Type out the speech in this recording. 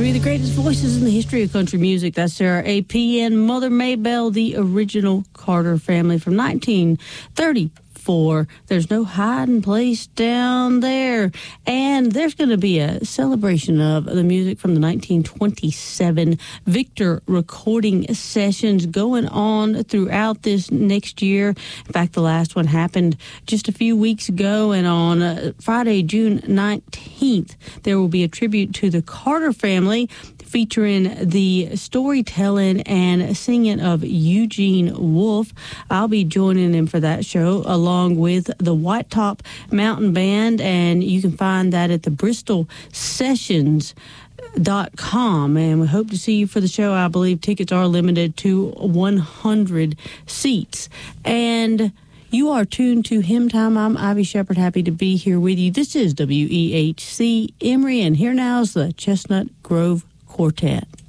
Three of the greatest voices in the history of country music. That's Sarah A.P. and Mother Maybelle, the original Carter family from 1934. There's no hiding place down there. And there's going to be a celebration of the music from the 1927 Victor recording sessions going on throughout this next year. In fact, the last one happened just a few weeks ago, and on Friday, June 19th, there will be a tribute to the Carter family featuring the storytelling and singing of Eugene Wolf. I'll be joining them for that show along with the White Top Mountain Band, and you can find that at the Bristol Sessions.com, and we hope to see you for the show. I believe tickets are limited to 100 seats. And you are tuned to Hymn Time. I'm Ivy Shepard, happy to be here with you. This is WEHC Emory, and here now is the Chestnut Grove Quartet.